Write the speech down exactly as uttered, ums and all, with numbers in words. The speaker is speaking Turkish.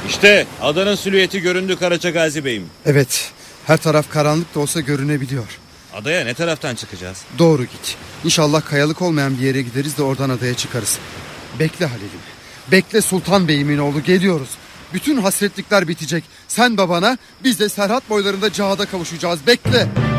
İşte adanın silüeti göründü Karaca Gazi Bey'im. Evet, her taraf karanlık da olsa görünebiliyor. Adaya ne taraftan çıkacağız? Doğru git. İnşallah kayalık olmayan bir yere gideriz de oradan adaya çıkarız. Bekle Halil'im. Bekle Sultan Bey'imin oğlu, geliyoruz. Bütün hasretlikler bitecek. Sen babana, biz de Serhat boylarında cihada kavuşacağız. Bekle.